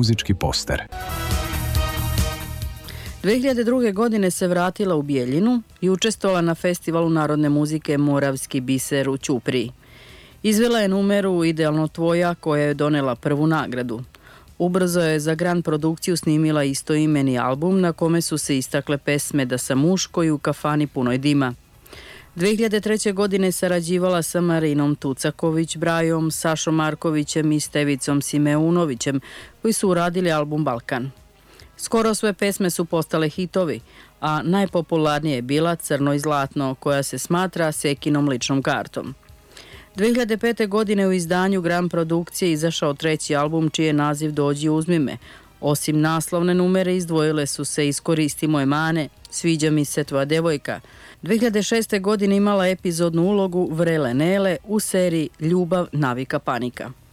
muzički poster. 2002. godine se vratila u Bijeljinu i učestvovala na festivalu narodne muzike Moravski biser u Ćupriji. Izvela je numeru Idealno tvoja koja je donela prvu nagradu. Ubrzo je za Grand produkciju snimila istoimeni album na kome su se istakle pesme Da sam muško i U kafani punoj dima. 2003. godine sarađivala sa Marinom Tucaković-Brajom, Sašom Markovićem i Stevicom Simeunovićem koji su uradili album Balkan. Skoro sve pesme su postale hitovi, a najpopularnije je bila Crno i zlatno, koja se smatra Sekinom ličnom kartom. 2005. godine u izdanju Grand produkcije izašao treći album čiji je naziv Dođi uzmi me. Osim naslovne numere izdvojile su se Iskoristi moje mane, Sviđa mi se tvoja devojka. 2006. godine imala epizodnu ulogu Vrele Nele u seriji Ljubav, navika, panika.